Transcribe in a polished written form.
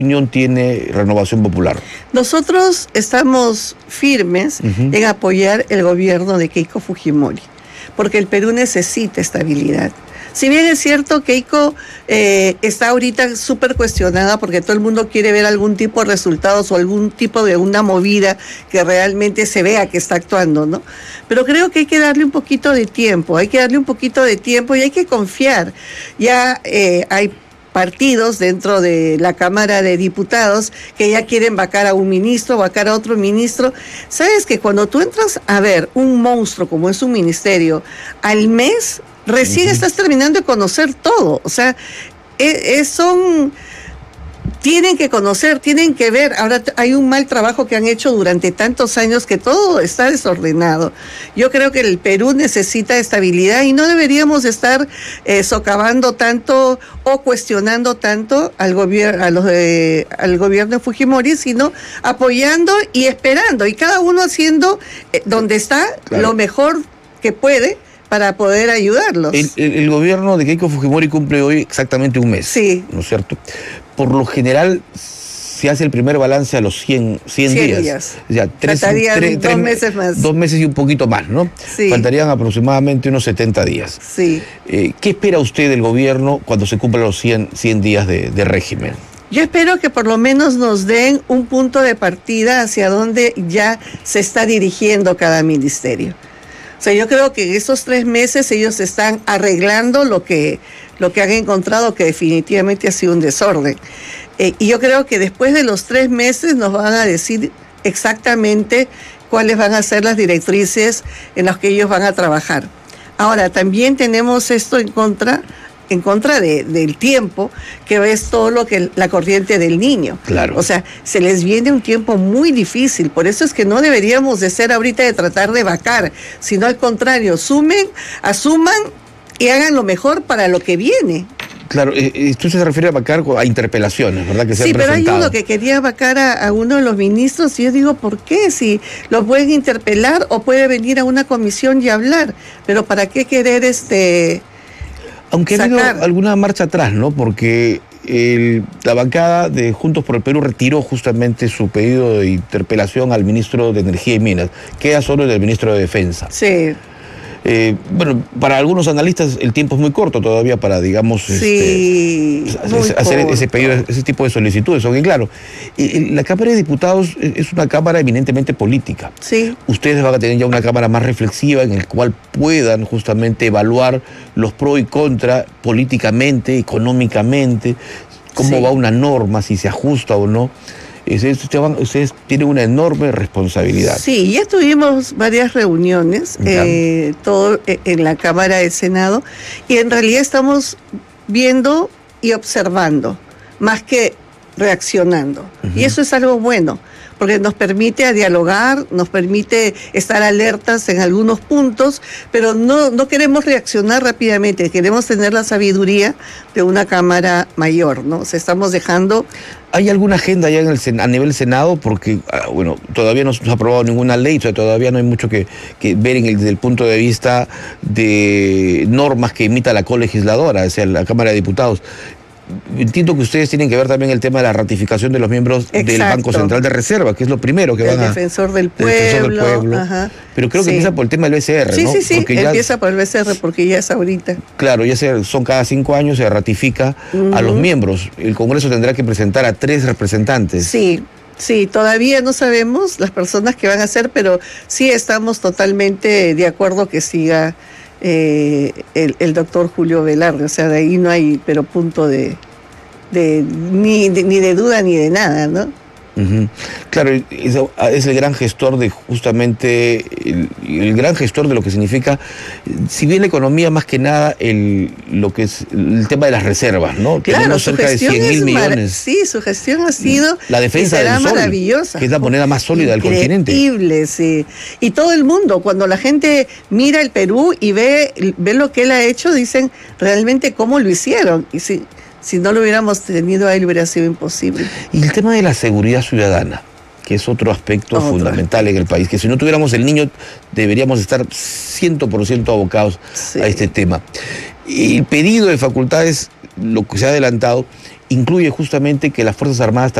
opinión tiene Renovación Popular? Nosotros estamos firmes en apoyar el gobierno de Keiko Fujimori, porque el Perú necesita estabilidad. Si bien es cierto, Keiko está ahorita súper cuestionada porque todo el mundo quiere ver algún tipo de resultados o algún tipo de una movida que realmente se vea que está actuando, ¿no? Pero creo que hay que darle un poquito de tiempo, y hay que confiar. Ya hay partidos dentro de la Cámara de Diputados que ya quieren vacar a un ministro, vacar a otro ministro. Sabes que cuando tú entras a ver un monstruo como es un ministerio, al mes recién estás terminando de conocer todo. O sea, tienen que conocer, tienen que ver. Ahora hay un mal trabajo que han hecho durante tantos años que todo está desordenado. Yo creo que el Perú necesita estabilidad y no deberíamos estar socavando tanto o cuestionando tanto al gobierno de Fujimori, sino apoyando y esperando, y cada uno haciendo donde está lo mejor que puede para poder ayudarlos. El gobierno de Keiko Fujimori cumple hoy exactamente un mes, sí, ¿no es cierto? Por lo general se hace el primer balance a los 100 días. O sea, 2 meses más. 2 meses y un poquito más, ¿no? Sí. Faltarían aproximadamente unos 70 días. Sí. ¿Qué espera usted del gobierno cuando se cumplan los 100 días de régimen? Yo espero que por lo menos nos den un punto de partida hacia donde ya se está dirigiendo cada ministerio. O sea, yo creo que en estos 3 meses ellos están arreglando lo que han encontrado, que definitivamente ha sido un desorden. Y yo creo que después de los 3 meses nos van a decir exactamente cuáles van a ser las directrices en las que ellos van a trabajar. Ahora, también tenemos esto en contra del tiempo, que es todo lo que la corriente del niño. Claro. O sea, se les viene un tiempo muy difícil, por eso es que no deberíamos de ser ahorita de tratar de vacar, sino al contrario, asuman y hagan lo mejor para lo que viene. Claro, esto se refiere a vacar a interpelaciones, ¿verdad? Que se han presentado. Sí, pero hay uno que quería vacar a uno de los ministros y yo digo, ¿por qué? Si lo pueden interpelar o puede venir a una comisión y hablar, pero ¿para qué querer Aunque ha habido alguna marcha atrás, ¿no? Porque la bancada de Juntos por el Perú retiró justamente su pedido de interpelación al ministro de Energía y Minas. Queda solo el del ministro de Defensa. Sí. Bueno, para algunos analistas el tiempo es muy corto todavía para, digamos, hacer ese pedido, ese tipo de solicitudes. Aunque claro, la Cámara de Diputados es una Cámara eminentemente política. Sí. Ustedes van a tener ya una Cámara más reflexiva en la cual puedan justamente evaluar los pros y contras políticamente, económicamente, cómo va una norma, si se ajusta o no. Ustedes tienen una enorme responsabilidad. Sí, ya tuvimos varias reuniones, todo en la Cámara del Senado, y en realidad estamos viendo y observando, más que reaccionando. Y eso es algo bueno, porque nos permite dialogar, nos permite estar alertas en algunos puntos, pero no queremos reaccionar rápidamente, queremos tener la sabiduría de una Cámara mayor, ¿no? O sea, estamos dejando... ¿Hay alguna agenda ya a nivel Senado? Porque, bueno, todavía no se ha aprobado ninguna ley, o sea, todavía no hay mucho que ver desde el punto de vista de normas que emita la colegisladora, o sea, la Cámara de Diputados. Entiendo que ustedes tienen que ver también el tema de la ratificación de los miembros del Banco Central de Reserva, que es lo primero que van a... El defensor del pueblo. Ajá. Pero creo que empieza por el tema del BCR, sí, ¿no? Sí, empieza por el BCR porque ya es ahorita. Claro, son cada 5 años, se ratifica a los miembros. El Congreso tendrá que presentar a 3 representantes. Sí, todavía no sabemos las personas que van a ser, pero sí estamos totalmente de acuerdo que siga el doctor Julio Velarde. O sea, de ahí no hay punto ni de duda ni de nada, ¿no? Claro, es el gran gestor de justamente, el gran gestor de lo que significa, si bien la economía más que nada, lo que es el tema de las reservas, ¿no? Claro, tenemos cerca de 100.000 millones. Sí, su gestión ha sido la defensa del sol, maravillosa, que es la moneda más sólida del continente. Increíble, sí. Y todo el mundo, cuando la gente mira el Perú y ve lo que él ha hecho, dicen realmente cómo lo hicieron. Y si no lo hubiéramos tenido a él, hubiera sido imposible. Y el tema de la seguridad ciudadana, que es otro aspecto fundamental en el país, que si no tuviéramos el niño, deberíamos estar 100% abocados a este tema. El pedido de facultades, lo que se ha adelantado, incluye justamente que las Fuerzas Armadas